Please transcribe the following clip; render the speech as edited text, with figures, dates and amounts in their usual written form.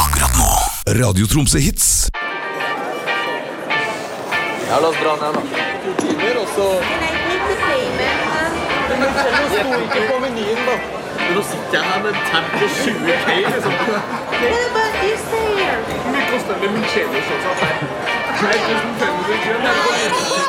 akkurat nå. Radio Tromsø Hits. Ja, la oss dra ned da. 2 timer, og så... Men det sto ikke på menyen da. Men nå sitter jeg her med en tab på 20K liksom. Hvor mye koster det med min kjede og sånn? 1500 kroner.